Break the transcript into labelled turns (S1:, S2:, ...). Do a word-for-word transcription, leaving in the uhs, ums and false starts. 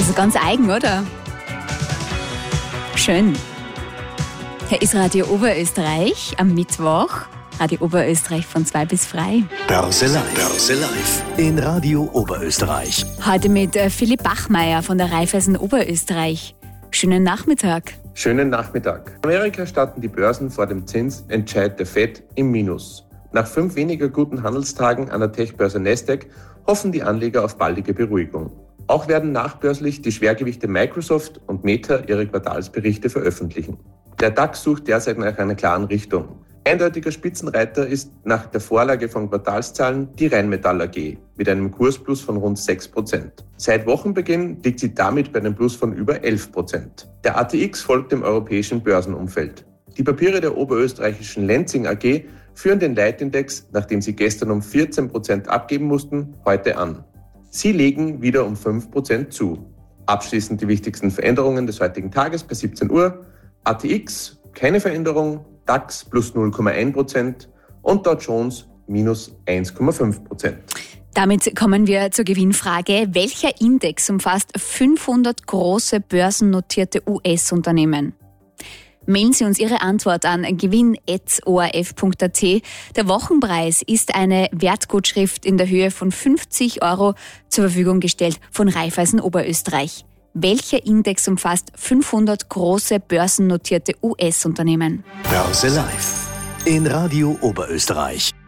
S1: Das ist ganz eigen, oder? Schön. Hier ist Radio Oberösterreich am Mittwoch. Radio Oberösterreich von zwei bis frei.
S2: Börse Live. Börse Live. In Radio Oberösterreich.
S1: Heute mit äh, Philipp Bachmeier von der Raiffeisen Oberösterreich. Schönen Nachmittag.
S3: Schönen Nachmittag. In Amerika starten die Börsen vor dem Zinsentscheid der Fed im Minus. Nach fünf weniger guten Handelstagen an der Tech-Börse Nasdaq hoffen die Anleger auf baldige Beruhigung. Auch werden nachbörslich die Schwergewichte Microsoft und Meta ihre Quartalsberichte veröffentlichen. Der DAX sucht derzeit nach einer klaren Richtung. Eindeutiger Spitzenreiter ist nach der Vorlage von Quartalszahlen die Rheinmetall A G mit einem Kursplus von rund sechs Prozent. Seit Wochenbeginn liegt sie damit bei einem Plus von über elf Prozent. Der A T X folgt dem europäischen Börsenumfeld. Die Papiere der oberösterreichischen Lenzing A G führen den Leitindex, nachdem sie gestern um vierzehn Prozent abgeben mussten, heute an. Sie legen wieder um fünf Prozent zu. Abschließend die wichtigsten Veränderungen des heutigen Tages bei siebzehn Uhr. A T X keine Veränderung, DAX plus null Komma eins Prozent und Dow Jones minus eins Komma fünf Prozent.
S1: Damit kommen wir zur Gewinnfrage. Welcher Index umfasst fünfhundert große börsennotierte U S-Unternehmen? Mailen Sie uns Ihre Antwort an gewinn at o r f punkt a t. Der Wochenpreis ist eine Wertgutschrift in der Höhe von fünfzig Euro zur Verfügung gestellt von Raiffeisen Oberösterreich. Welcher Index umfasst fünfhundert große börsennotierte U S-Unternehmen?
S2: Börse Live. In Radio Oberösterreich.